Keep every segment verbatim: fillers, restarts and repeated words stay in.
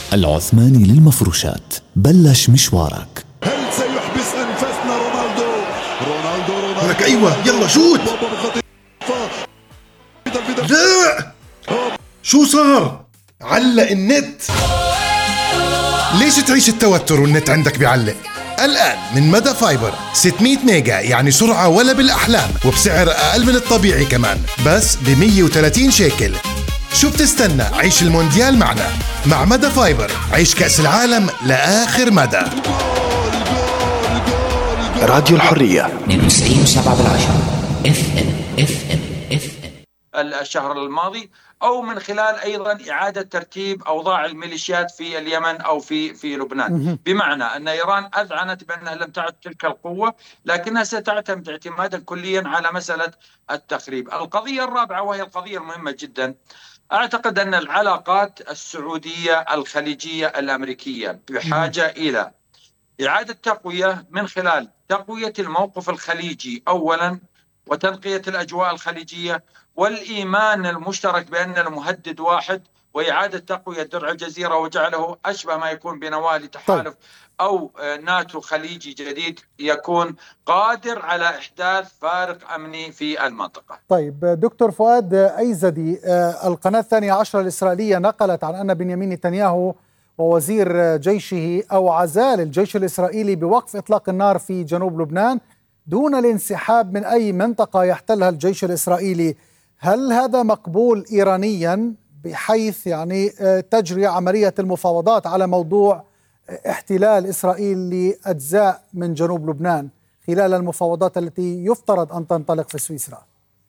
العثماني للمفروشات، بلش مشوارك. هل سيحبس أنفاسنا رونالدو؟ رونالدو رونالدو ولك أيوة يلا شوت. لا شو صار؟ علق النت. ليش تعيش التوتر والنت عندك بيعلق؟ الآن من مدى فايبر ستمية ميجا، يعني سرعة ولا بالأحلام، وبسعر أقل من الطبيعي كمان، بس ب مية وثلاثين شيكل. شو بتستنى؟ عيش المونديال معنا. مع مدى فايبر عيش كأس العالم لآخر مدى. راديو الحرية اثنين وتسعين وسبعة بالعشرة اف ام اف ام اف ام الشهر الماضي، أو من خلال أيضا إعادة ترتيب أوضاع الميليشيات في اليمن أو في في لبنان. بمعنى أن إيران أذعنت بأنها لم تعد تلك القوة، لكنها ستعتمد اعتمادا كليا على مسألة التخريب. القضية الرابعة وهي القضية المهمة جدا، أعتقد أن العلاقات السعودية الخليجية الأمريكية بحاجة إلى إعادة تقوية من خلال تقوية الموقف الخليجي أولا، وتنقية الأجواء الخليجية، والإيمان المشترك بأن المهدد واحد، وإعادة تقوية درع الجزيرة وجعله أشبه ما يكون بنواة لتحالف طيب. أو ناتو خليجي جديد يكون قادر على إحداث فارق أمني في المنطقة. طيب دكتور فؤاد أيزدي، القناة الثانية عشرة الإسرائيلية نقلت عن أن بنيامين نتنياهو ووزير جيشه أوعزا للجيش الإسرائيلي بوقف إطلاق النار في جنوب لبنان دون الانسحاب من أي منطقة يحتلها الجيش الإسرائيلي. هل هذا مقبول إيرانيا بحيث يعني تجري عملية المفاوضات على موضوع احتلال إسرائيل لأجزاء من جنوب لبنان خلال المفاوضات التي يفترض أن تنطلق في سويسرا؟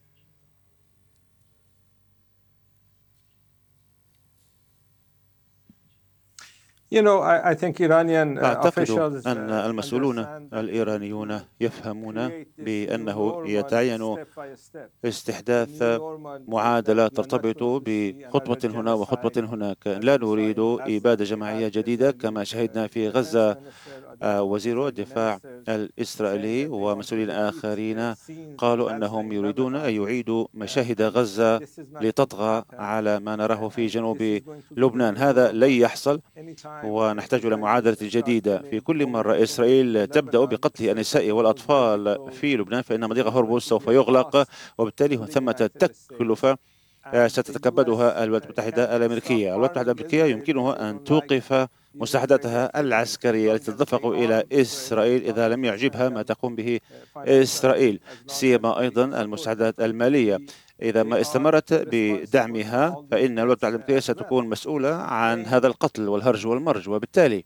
أعتقد أن المسؤولون الإيرانيون يفهمون بأنه يتعين استحداث معادلة ترتبط بخطوة هنا وخطوة هناك. لا نريد إبادة جماعية جديدة كما شهدنا في غزة. وزير الدفاع الإسرائيلي ومسؤولين آخرين قالوا أنهم يريدون أن يعيدوا مشاهد غزة لتطغى على ما نراه في جنوب لبنان. هذا لن يحصل، ونحتاج إلى معادلة جديدة. في كل مرة إسرائيل تبدأ بقتل النساء والأطفال في لبنان فإن مضيق هرمز سوف يغلق، وبالتالي ثمة تكلفة ستتكبدها الولايات المتحدة الأمريكية. الولايات المتحدة الأمريكية يمكنها أن توقف مساعدتها العسكرية التي تدفق إلى إسرائيل إذا لم يعجبها ما تقوم به إسرائيل، سيما أيضا المساعدات المالية. إذا ما استمرت بدعمها فإن الولايات المتحدة الأمريكية ستكون مسؤولة عن هذا القتل والهرج والمرج، وبالتالي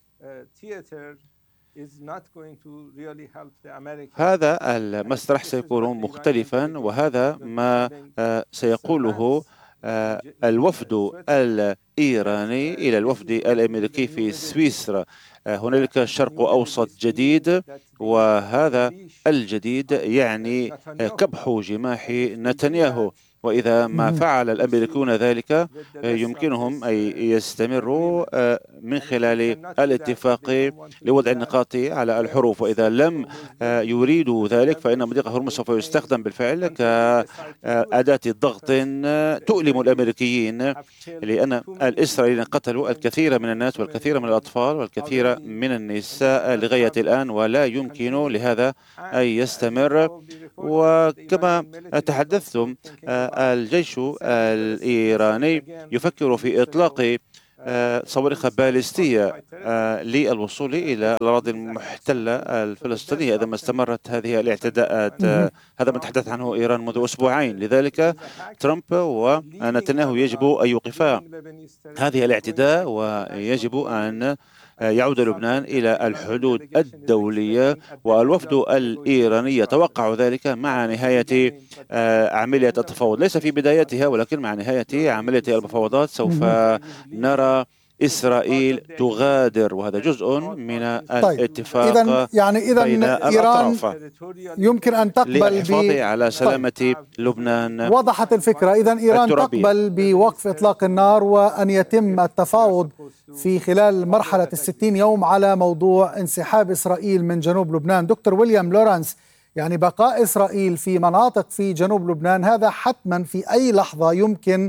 هذا المسرح سيكون مختلفا، وهذا ما سيقوله الوفد الإيراني إلى الوفد الأمريكي في سويسرا. هنالك شرق أوسط جديد، وهذا الجديد يعني كبح جماح نتنياهو. وإذا ما فعل الأمريكيون ذلك يمكنهم أن يستمروا من خلال الاتفاق لوضع النقاط على الحروف، وإذا لم يريدوا ذلك فإن مضيق هرمز سوف يستخدم بالفعل كأداة ضغط تؤلم الأمريكيين، لأن الإسرائيليين قتلوا الكثير من الناس والكثير من الأطفال والكثير من النساء لغاية الآن، ولا يمكن لهذا أن يستمر. وكما تحدثتم الجيش الإيراني يفكر في إطلاق صواريخ باليستية للوصول إلى الأراضي المحتلة الفلسطينية إذا ما استمرت هذه الاعتداءات. هذا ما تحدث عنه إيران منذ أسبوعين. لذلك ترامب ونتنياهو يجب أن يوقفا هذه الاعتداء، ويجب أن يعود لبنان إلى الحدود الدولية. والوفد الإيراني يتوقع ذلك مع نهاية عملية التفاوض، ليس في بدايتها ولكن مع نهاية عملية المفاوضات سوف نرى إسرائيل تغادر، وهذا جزء من الاتفاق. طيب إذن يعني إذن إيران يمكن أن تقبل للحفاظ على سلامة طيب. لبنان. وضحت الفكرة. إذن إيران الترابية. تقبل بوقف إطلاق النار وأن يتم التفاوض في خلال مرحلة الستين يوم على موضوع انسحاب إسرائيل من جنوب لبنان. دكتور ويليام لورانس، يعني بقاء إسرائيل في مناطق في جنوب لبنان هذا حتما في أي لحظة يمكن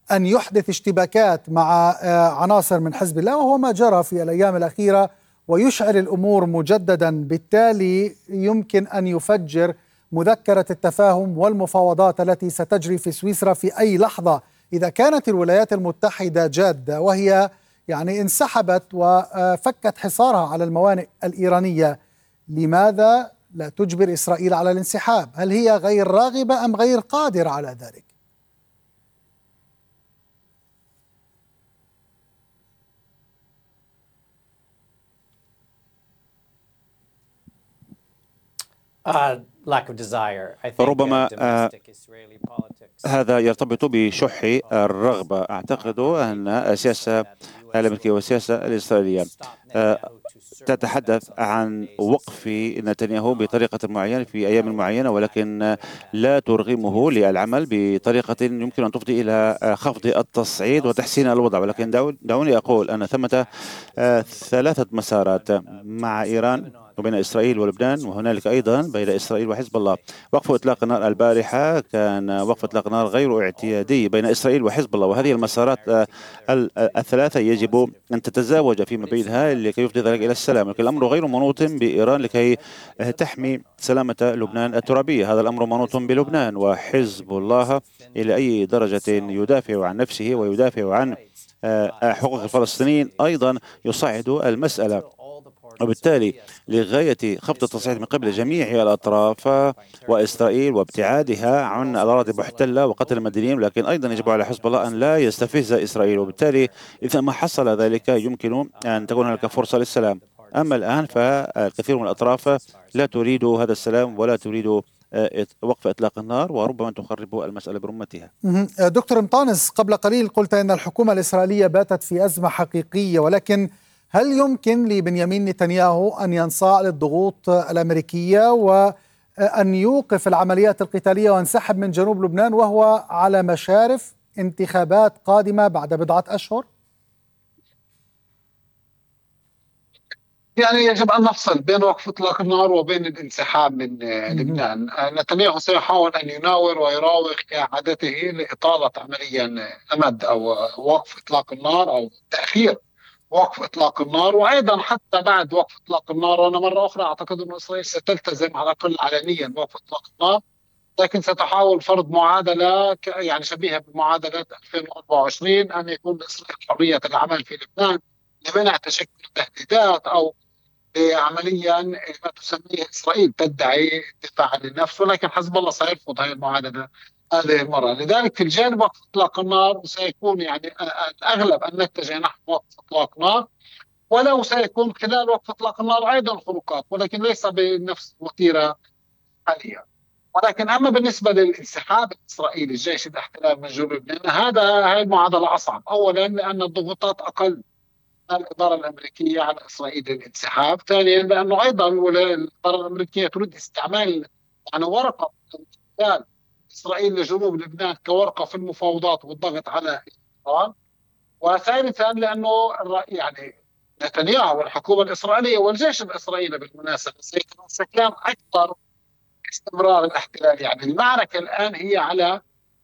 أن يحدث اشتباكات مع عناصر من حزب الله، وهو ما جرى في الأيام الأخيرة، ويشعل الأمور مجددا. بالتالي يمكن أن يفجر مذكرة التفاهم والمفاوضات التي ستجري في سويسرا في أي لحظة. إذا كانت الولايات المتحدة جادة وهي يعني انسحبت وفكت حصارها على الموانئ الإيرانية، لماذا لا تجبر إسرائيل على الانسحاب؟ هل هي غير راغبة أم غير قادرة على ذلك؟ ربما هذا يرتبط بشح الرغبة. أعتقد أن السياسة الأمريكية والسياسة الإسرائيلية تتحدث عن وقف نتنياهو بطريقة معينة في أيام معينة، ولكن لا ترغمه للعمل بطريقة يمكن أن تفضي إلى خفض التصعيد وتحسين الوضع. ولكن دعوني أقول أن ثمة ثلاثة مسارات مع إيران وبين إسرائيل ولبنان، وهنالك أيضا بين إسرائيل وحزب الله. وقف إطلاق النار البارحة كان وقف إطلاق نار غير اعتيادي بين إسرائيل وحزب الله، وهذه المسارات الثلاثة يجب أن تتزاوج فيما بينها لكي يفضي ذلك إلى السلام. لكن الأمر غير منوط بإيران لكي تحمي سلامة لبنان الترابية. هذا الأمر منوط بلبنان، وحزب الله إلى أي درجة يدافع عن نفسه ويدافع عن حقوق الفلسطينيين أيضا يصعد المسألة. وبالتالي لغاية خفض التصعيد من قبل جميع الأطراف وإسرائيل وابتعادها عن الأراضي المحتلة وقتل المدنيين، لكن أيضا يجب على حزب الله أن لا يستفز إسرائيل. وبالتالي إذا ما حصل ذلك يمكن أن تكون هناك فرصة للسلام. أما الآن فالكثير من الأطراف لا تريد هذا السلام ولا تريد وقف إطلاق النار، وربما تخرب المسألة برمتها. دكتور مطانس، قبل قليل قلت أن الحكومة الإسرائيلية باتت في أزمة حقيقية، ولكن هل يمكن لبنيامين نتنياهو أن ينصاع للضغوط الأمريكية وأن يوقف العمليات القتالية وينسحب من جنوب لبنان وهو على مشارف انتخابات قادمة بعد بضعة أشهر؟ يعني يجب أن نفصل بين وقف إطلاق النار وبين الانسحاب من لبنان. نتنياهو سيحاول أن يناور ويراوغ كعادته لإطالة عمليا أمد أو وقف إطلاق النار أو تأخير وقف إطلاق النار، وأيضا حتى بعد وقف إطلاق النار. وأنا مرة أخرى أعتقد أن إسرائيل ستلتزم على الأقل علنيا بوقف إطلاق النار، لكن ستحاول فرض معادلة يعني شبيهة بمعادلة ألفين وأربعة وعشرين، أن يكون لإسرائيل حرية العمل في لبنان لمنع تشكل تهديدات أو عمليا ما تسميه إسرائيل تدعي الدفاع عن النفس، ولكن حزب الله سيرفض هذه المعادلة هذه المرة. لذلك في الجانب وقف إطلاق النار سيكون يعني الأغلب أن نتجه نحو وقف إطلاق نار، ولو سيكون خلال وقف إطلاق النار أيضا خروقات، ولكن ليس بنفس الوتيرة حاليا. ولكن أما بالنسبة للانسحاب الإسرائيلي الجيش الاحتلال من جنوب لبنان، هذا هاي المعادلة أصعب. أولا لأن الضغوطات أقل من الإدارة الأمريكية على إسرائيل للانسحاب. ثانيا لأنه أيضا الإدارة الأمريكية تريد استعمال يعني ورقة اغتيال إسرائيل لجنوب لبنان كورقة في المفاوضات والضغط على إيران. وثالثا لأنه يعني نتنياهو والحكومة الإسرائيلية والجيش الإسرائيلي بالمناسبة سيتمسكان أكثر استمرار الاحتلال. يعني المعركة الآن هي على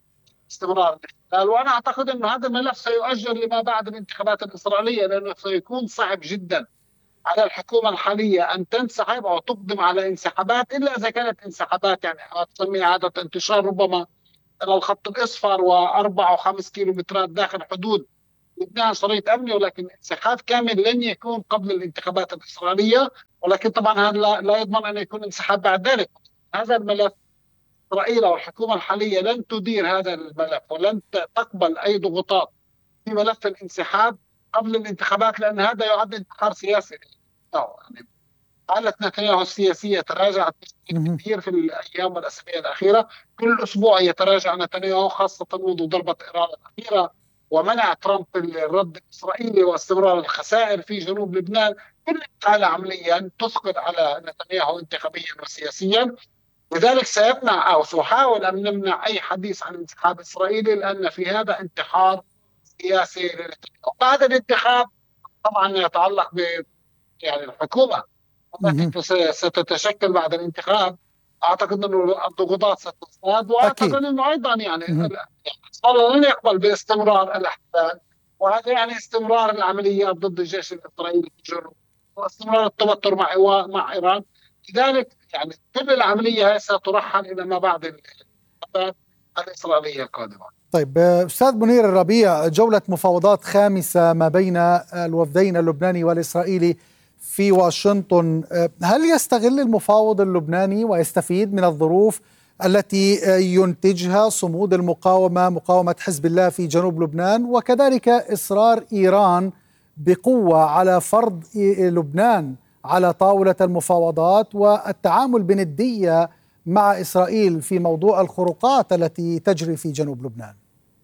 استمرار الاحتلال، وأنا أعتقد أن هذا الملف سيؤجل لما بعد الانتخابات الإسرائيلية، لأنه سيكون صعب جدا على الحكومة الحالية أن تنسحب أو تقدم على انسحابات، إلا إذا كانت انسحابات يعني تسميها عادة انتشار ربما إلى الخط الأصفر وأربع وخمس كيلومترات داخل حدود لبنان شريط أمني، ولكن انسحاب كامل لن يكون قبل الانتخابات الإسرائيلية. ولكن طبعا هذا لا يضمن أن يكون انسحاب بعد ذلك. هذا الملف إسرائيل أو الحكومة الحالية لن تدير هذا الملف ولن تقبل أي ضغوطات في ملف الانسحاب قبل الانتخابات، لأن هذا يعد انتحار سياسي. يعني حالة نتنياهو السياسية تراجعت كثير في الأيام والأسابيع الأخيرة. كل أسبوع يتراجع نتنياهو، خاصة منذ ضربة إيران الأخيرة ومنع ترامب الرد الإسرائيلي واستمرار الخسائر في جنوب لبنان. كل حالة عمليا تسقط على نتنياهو انتخابيا وسياسيا. لذلك سيمنع أو سيحاول أن نمنع أي حديث عن انسحاب إسرائيلي، لأن في هذا انتحار سياسي. بعد الانتخاب طبعا يتعلق ب يعني الحكومة ستتشكل بعد الانتخاب اعتقد انه الضغوطات ستزداد، واعتقد انه ايضا يعني صار لن يقبل باستمرار الاحتلال، وهذا يعني استمرار العمليات ضد الجيش الاسرائيلي في الجنوب واستمرار التوتر مع مع ايران. لذلك يعني كل العمليه سترحل الى ما بعد الانتخابات الاسرائيليه القادمه. طيب استاذ منير الربيع، جوله مفاوضات خامسه ما بين الوفدين اللبناني والاسرائيلي في واشنطن، هل يستغل المفاوض اللبناني ويستفيد من الظروف التي ينتجها صمود المقاومة مقاومة حزب الله في جنوب لبنان، وكذلك إصرار إيران بقوة على فرض لبنان على طاولة المفاوضات والتعامل بندية مع إسرائيل في موضوع الخروقات التي تجري في جنوب لبنان؟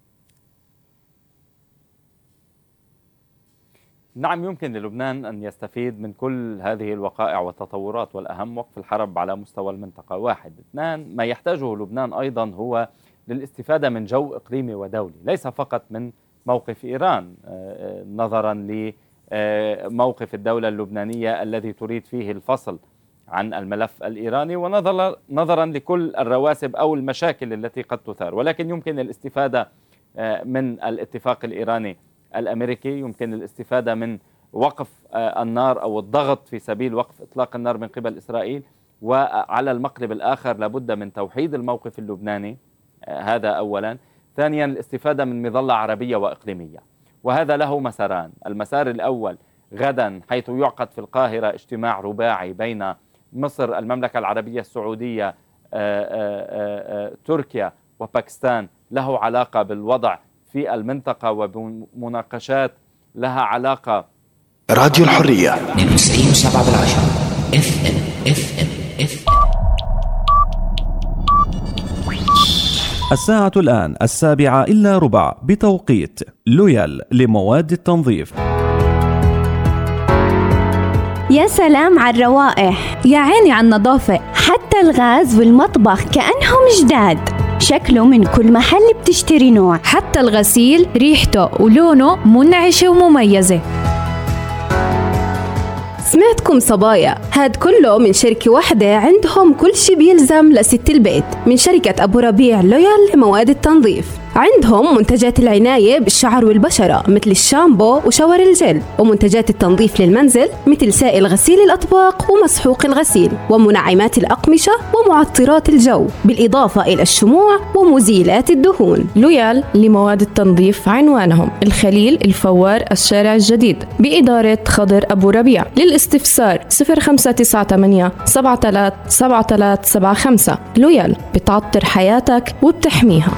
نعم، يمكن للبنان أن يستفيد من كل هذه الوقائع والتطورات، والأهم وقف الحرب على مستوى المنطقة. واحد. اثنان، ما يحتاجه لبنان أيضا هو للاستفادة من جو إقليمي ودولي، ليس فقط من موقف إيران نظرا لموقف الدولة اللبنانية الذي تريد فيه الفصل عن الملف الإيراني، ونظرا لكل الرواسب أو المشاكل التي قد تثار، ولكن يمكن الاستفادة من الاتفاق الإيراني الأمريكي، يمكن الاستفادة من وقف النار أو الضغط في سبيل وقف إطلاق النار من قبل إسرائيل. وعلى المقلب الآخر لابد من توحيد الموقف اللبناني، هذا أولا. ثانيا، الاستفادة من مظلة عربية وإقليمية، وهذا له مساران. المسار الأول غدا حيث يعقد في القاهرة اجتماع رباعي بين مصر، المملكة العربية السعودية، تركيا وباكستان، له علاقة بالوضع في المنطقة وبمناقشات لها علاقة. راديو الحرية اثنين وتسعين وسبعة بالعشرة اف ام اف ام اف الساعة الآن السابعة إلا ربع بتوقيت لويال لمواد التنظيف. يا سلام على الروائح، يا عيني على النظافة، حتى الغاز والمطبخ كأنهم جداد. شكله من كل محل بتشتري نوع، حتى الغسيل ريحته ولونه منعشة ومميزة. سمعتكم صبايا، هاد كله من شركة واحدة عندهم كل شي بيلزم لست البيت، من شركة أبو ربيع لويال لمواد التنظيف. عندهم منتجات العناية بالشعر والبشرة مثل الشامبو وشاور الجل، ومنتجات التنظيف للمنزل مثل سائل غسيل الأطباق ومسحوق الغسيل، ومنعمات الأقمشة ومعطرات الجو، بالإضافة إلى الشموع ومزيلات الدهون. لويال لمواد التنظيف عنوانهم الخليل الفوار الشارع الجديد بإدارة خضر أبو ربيع. للاستفسار صفر خمسة تسعة ثمانية سبعة ثلاثة سبعة ثلاثة سبعة خمسة. لويال بتعطر حياتك وبتحميها.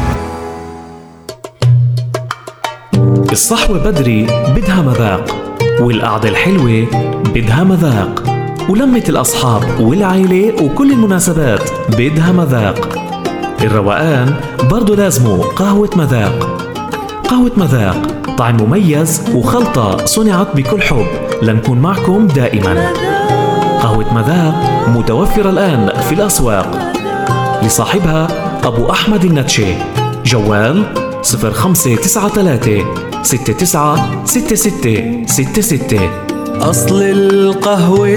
الصحوة بدري بدها مذاق، والقعدة الحلوة بدها مذاق، ولمة الأصحاب والعائلة وكل المناسبات بدها مذاق. الروقان برضو لازمه قهوة مذاق. قهوة مذاق طعم مميز وخلطة صنعت بكل حب لنكون معكم دائما. قهوة مذاق متوفرة الآن في الأسواق، لصاحبها أبو أحمد النتشي. جوال صفر خمسة تسعة ثلاثة ستة تسعة ستة ستة ستة ستة. أصل القهوة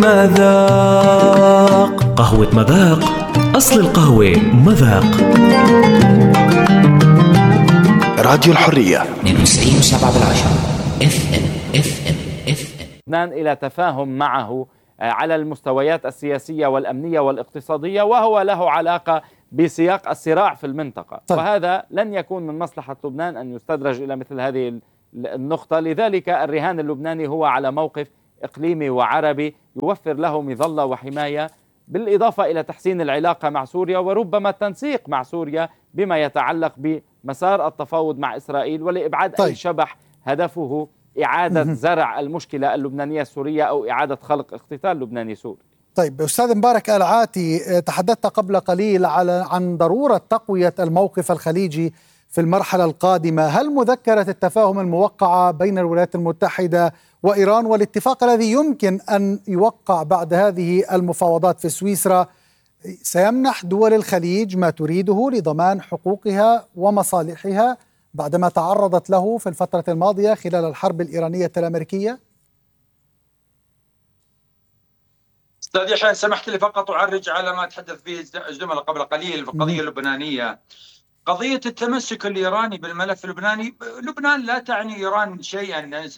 مذاق. قهوة مذاق، أصل القهوة مذاق. راديو الحرية اثنين وتسعين وسبعة بالعشرة اف ام اف ام اف ام إلى تفاهم معه على المستويات السياسية والأمنية والاقتصادية، وهو له علاقة بسياق الصراع في المنطقة. طيب. وهذا لن يكون من مصلحة لبنان أن يستدرج إلى مثل هذه النقطة. لذلك الرهان اللبناني هو على موقف إقليمي وعربي يوفر له مظلة وحماية، بالإضافة إلى تحسين العلاقة مع سوريا وربما التنسيق مع سوريا بما يتعلق بمسار التفاوض مع إسرائيل، ولإبعاد طيب. أي شبح هدفه إعادة زرع المشكلة اللبنانية السورية أو إعادة خلق اقتتال لبناني سوري. طيب أستاذ مبارك العاتي، تحدثت قبل قليل على عن ضرورة تقوية الموقف الخليجي في المرحلة القادمة. هل مذكرة التفاهم الموقعة بين الولايات المتحدة وإيران والاتفاق الذي يمكن أن يوقع بعد هذه المفاوضات في سويسرا سيمنح دول الخليج ما تريده لضمان حقوقها ومصالحها بعدما تعرضت له في الفترة الماضية خلال الحرب الإيرانية الأمريكية؟ أستاذ يحيى سمحت لي فقط أعرج على ما تحدث به الزملاء قبل قليل في القضية اللبنانية. قضية التمسك الإيراني بالملف اللبناني، لبنان لا تعني إيران شيئا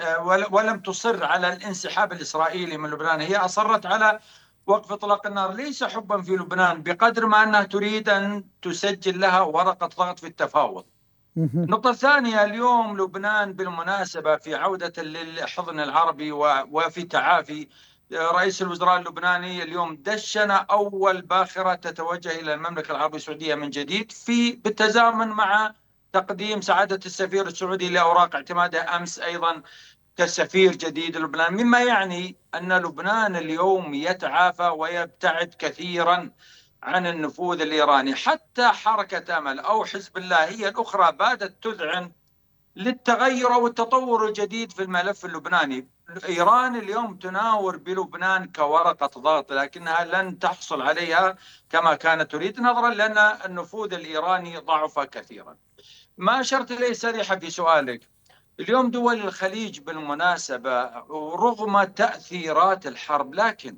ولم تصر على الانسحاب الإسرائيلي من لبنان، هي أصرت على وقف إطلاق النار، ليس حبا في لبنان بقدر ما أنها تريد أن تسجل لها ورقة ضغط في التفاوض. النقطة الثانية، اليوم لبنان بالمناسبة في عودة للحضن العربي وفي تعافي، رئيس الوزراء اللبناني اليوم دشن أول باخرة تتوجه إلى المملكة العربية السعودية من جديد، في بالتزامن مع تقديم سعادة السفير السعودي لأوراق اعتماده أمس أيضا كسفير جديد للبنان، مما يعني أن لبنان اليوم يتعافى ويبتعد كثيرا عن النفوذ الإيراني. حتى حركة أمل أو حزب الله هي الأخرى بادت تذعن للتغير والتطور الجديد في الملف اللبناني. إيران اليوم تناور بلبنان كورقة ضغط، لكنها لن تحصل عليها كما كانت تريد، نظرا لأن النفوذ الإيراني ضعف كثيرا. ما أشرت إليه سريحة في سؤالك، اليوم دول الخليج بالمناسبة رغم تأثيرات الحرب لكن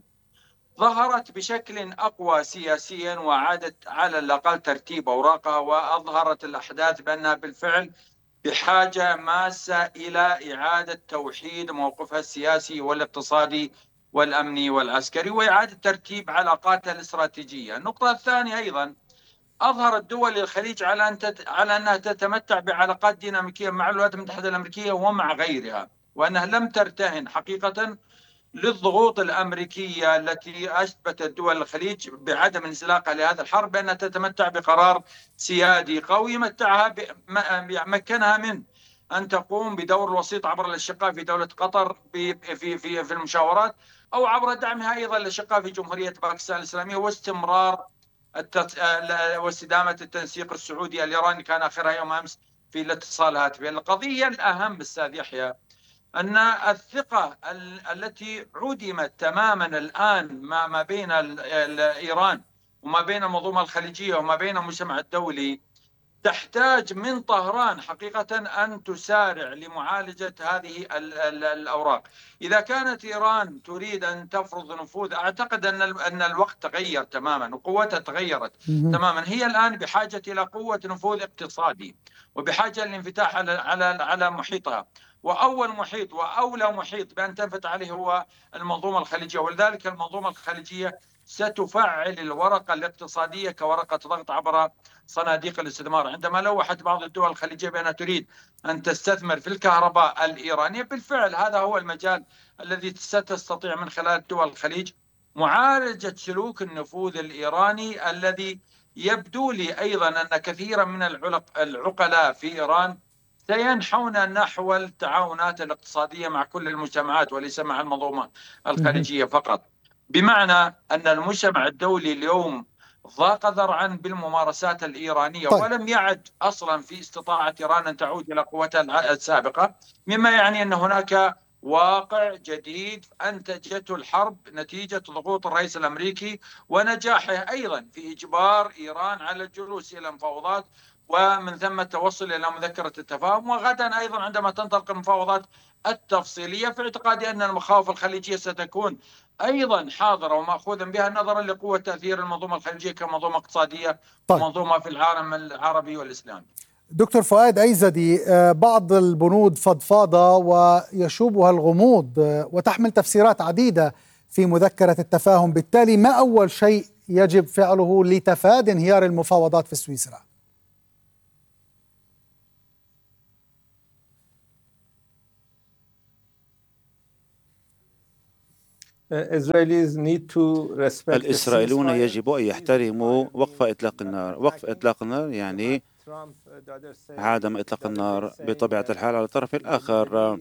ظهرت بشكل أقوى سياسيا وعادت على الأقل ترتيب أوراقها، وأظهرت الأحداث بأنها بالفعل بحاجة ماسة إلى إعادة توحيد موقفها السياسي والاقتصادي والأمني والعسكري وإعادة ترتيب علاقاتها الاستراتيجية. النقطة الثانية أيضا، أظهرت دول الخليج على أن تت... على أنها تتمتع بعلاقات ديناميكية مع الولايات المتحدة الأمريكية ومع غيرها، وأنها لم ترتهن حقيقة للضغوط الأمريكية التي أثبتت دول الخليج بعدم انزلاقها لهذا الحرب بأنها تتمتع بقرار سيادي قوي متعها ب... مكنها من أن تقوم بدور الوسيط عبر الأشقاء في دولة قطر في في في, في المشاورات، أو عبر دعمها أيضا الأشقاء في جمهورية باكستان الإسلامية، واستمرار التت... واستدامة التنسيق السعودي الإيراني كان آخرها يوم أمس في الاتصال هاتفي. القضية الأهم أستاذ يحيى أن الثقة التي عدمت تماما الآن ما ما بين إيران وما بين المنظومة الخليجية وما بين المجتمع الدولي تحتاج من طهران حقيقة أن تسارع لمعالجة هذه الأوراق. إذا كانت إيران تريد أن تفرض نفوذ، أعتقد أن أن الوقت تغير تماما وقوتها تغيرت تماما. هي الآن بحاجة إلى قوة نفوذ اقتصادي وبحاجة للانفتاح على على على محيطها، وأول محيط وأولى محيط بأن تنفتح عليه هو المنظومة الخليجية، ولذلك المنظومة الخليجية ستفعل الورقة الاقتصادية كورقة ضغط عبر صناديق الاستثمار. عندما لوحت بعض الدول الخليجية بأنها تريد أن تستثمر في الكهرباء الإيرانية، بالفعل هذا هو المجال الذي ستستطيع من خلال دول الخليج معالجة سلوك النفوذ الإيراني الذي يبدو لي أيضا أن كثيرا من العقلاء في إيران سينحون نحو التعاونات الاقتصادية مع كل المجتمعات وليس مع المنظومة الخليجية فقط، بمعنى أن المجتمع الدولي اليوم ضاق ذرعا بالممارسات الإيرانية طيب. ولم يعد أصلا في استطاعة إيران أن تعود إلى قوتها السابقة، مما يعني أن هناك واقع جديد أنتجته الحرب نتيجة ضغوط الرئيس الأمريكي ونجاحه أيضا في إجبار إيران على الجلوس إلى المفاوضات ومن ثم التوصل إلى مذكرة التفاهم، وغدا أيضا عندما تنطلق المفاوضات التفصيلية. في اعتقادي أن المخاوف الخليجية ستكون أيضا حاضرة ومأخوذا بها نظرا لقوة تأثير المنظومة الخليجية كمنظومة اقتصادية طيب. ومنظومة في العالم العربي والإسلامي. دكتور فؤاد أيزدي، بعض البنود فضفاضة ويشوبها الغموض وتحمل تفسيرات عديدة في مذكرة التفاهم، بالتالي ما أول شيء يجب فعله لتفادي انهيار المفاوضات في سويسرا؟ الإسرائيليون يجب أن يحترموا وقف إطلاق النار. وقف إطلاق النار يعني عدم إطلاق النار بطبيعة الحال على الطرف الآخر.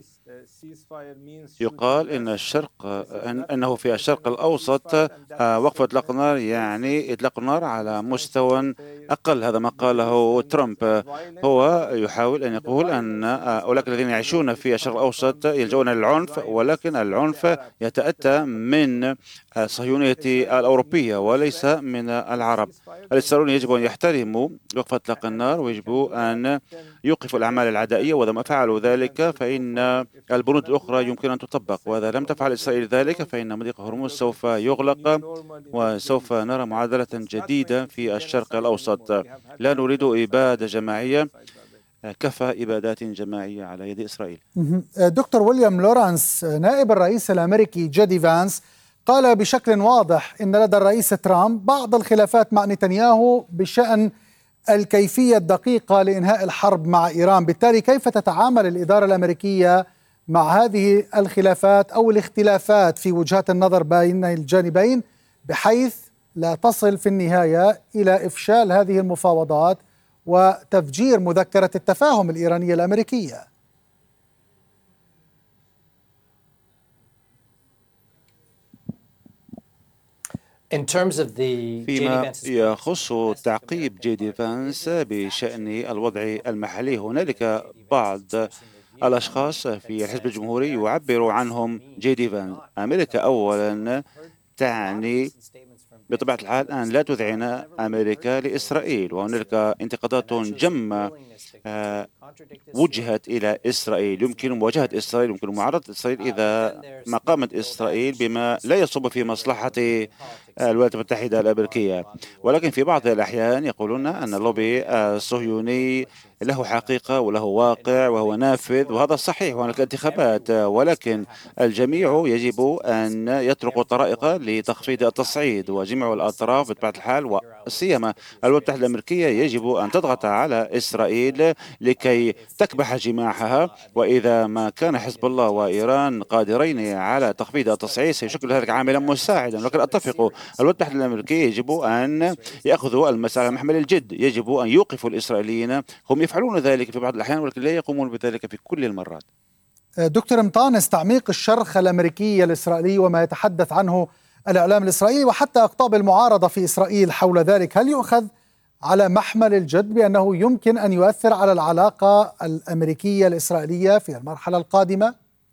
يقال إن الشرق إن أنه في الشرق الأوسط وقف إطلاق النار يعني إطلاق النار على مستوى أقل. هذا ما قاله ترامب. هو يحاول أن يقول أن أولئك الذين يعيشون في الشرق الأوسط يلجؤون للعنف، ولكن العنف يتأتى من الصهيونية الأوروبية وليس من العرب. الإسرائيليون يجب أن يحترموا وقف إطلاق النار ويجب أن يوقفوا الأعمال العدائية، وإذا ما فعلوا ذلك فإن البنود الأخرى يمكن أن تطبق، وإذا لم تفعل إسرائيل ذلك فإن مضيق هرمز سوف يغلق وسوف نرى معادلة جديدة في الشرق الأوسط. لا نريد إبادة جماعية، كفى إبادات جماعية على يد إسرائيل. دكتور ويليام لورانس نائب الرئيس الأمريكي جيدي فانس قال بشكل واضح إن لدى الرئيس ترامب بعض الخلافات مع نتنياهو بشأن الكيفية الدقيقة لإنهاء الحرب مع إيران. بالتالي كيف تتعامل الإدارة الأمريكية مع هذه الخلافات أو الاختلافات في وجهات النظر بين الجانبين بحيث لا تصل في النهاية إلى إفشال هذه المفاوضات وتفجير مذكرة التفاهم الإيرانية الأمريكية؟ فيما يخص تعقيب جيدي فانس بشأن الوضع المحلي، هنالك بعض الأشخاص في الحزب الجمهوري يعبر عنهم جيدي فانس. أمريكا أولا تعني بطبيعة الحال أن لا تذعن أمريكا لإسرائيل، وهنالك انتقادات جمة وجهت إلى إسرائيل. يمكن مواجهة إسرائيل، يمكن معارضة إسرائيل إذا ما قامت إسرائيل بما لا يصب في مصلحة الولايات المتحدة الأمريكية. ولكن في بعض الأحيان يقولون أن اللوبي الصهيوني له حقيقة وله واقع وهو نافذ، وهذا صحيح، وهناك انتخابات، ولكن الجميع يجب أن يتركوا طرائق لتخفيض التصعيد، وجميع الأطراف بطبيعة الحال وسيما الولايات المتحدة الأمريكية يجب أن تضغط على إسرائيل لكي تكبح جماحها. وإذا ما كان حزب الله وإيران قادرين على تخفيض التصعيد سيشكل ذلك عاملا مساعدا. ولكن أتفق، الولايات المتحدة الأمريكية يجب أن يأخذوا المسألة محمل الجد، يجب أن يوقفوا الإسرائيليين. هم يفعلون ذلك في بعض الأحيان ولكن لا يقومون بذلك في كل المرات. دكتور مطانس، تعميق الشرخ الأمريكي الإسرائيلي وما يتحدث عنه الإعلام الإسرائيلي وحتى أقطاب المعارضة في إسرائيل حول ذلك، هل يؤخذ على محمل الجد بأنه يمكن أن يؤثر على العلاقة الأمريكية الإسرائيلية في المرحلة القادمة؟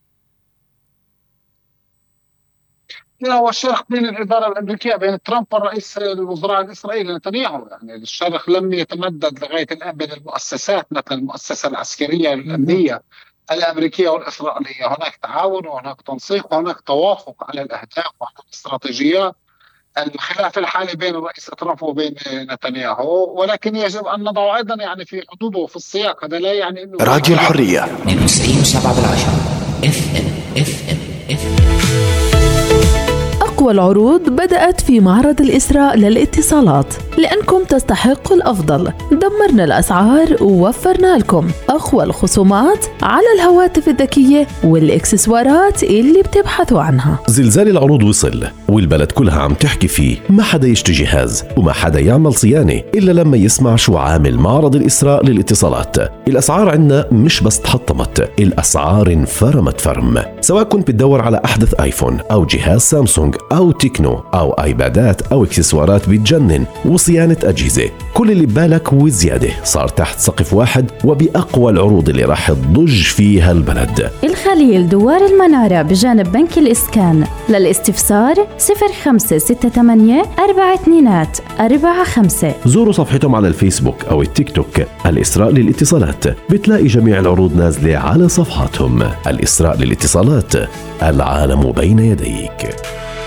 لا، هو الشرخ بين الإدارة الأمريكية بين ترامب والرئيس الوزراء الإسرائيلي نتنياهو، يعني الشرخ لم يتمدد لغاية الآن بين المؤسسات مثل المؤسسة العسكرية الأمنية الأمريكية والإسرائيلية. هناك تعاون وهناك تنسيق وهناك توافق على الأهداف وعلى الاستراتيجيات. الخلاف الحالي بين الرئيس ترامب وبين نتنياهو، ولكن يجب أن نضع أيضا يعني في حدوده وفي السياق. هذا لا يعني أنه راديو الحرية تسعين وسبعة بالعشرة اف ام اف ام اف ام. أقوى العروض بدأت في معرض الإسراء للاتصالات، لأنكم تستحقوا الأفضل. دمرنا الأسعار ووفرنا لكم أقوى الخصومات على الهواتف الذكية والإكسسوارات اللي بتبحثوا عنها. زلزال العروض وصل والبلد كلها عم تحكي فيه، ما حدا يشتري جهاز وما حدا يعمل صيانة إلا لما يسمع شو عامل معرض الإسراء للاتصالات. الأسعار عنا مش بس تحطمت، الأسعار انفرمت فرم. سواء كنت بتدور على أحدث آيفون أو جهاز سامسونج أو تكنو أو آيبادات أو إكسسوارات بتجنن وصيانة أجهزة، كل اللي ببالك وزيادة صار تحت سقف واحد وبأقوى العروض اللي راح تضج فيها البلد. الخليل دوار المنارة بجانب بنك الإسكان. للاستفسار صفر خمسة ستة ثمانية أربعة اثنين أربعة خمسة. زوروا صفحتهم على الفيسبوك أو التيك توك الإسراء للاتصالات، بتلاقي جميع العروض نازلة على صفحاتهم. الإسراء للاتصالات، العالم بين يديك.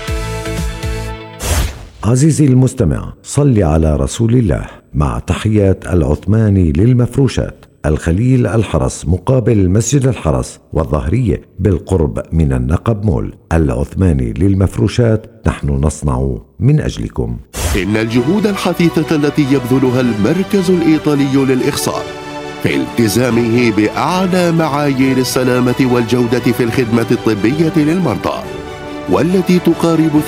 عزيزي المستمع، صل على رسول الله. مع تحيات العثماني للمفروشات، الخليل الحرس مقابل مسجد الحرس والظهرية بالقرب من النقب مول. العثماني للمفروشات، نحن نصنع من أجلكم. إن الجهود الحثيثة التي يبذلها المركز الإيطالي للإخصاب في التزامه بأعلى معايير السلامة والجودة في الخدمة الطبية للمرضى، والتي تقارب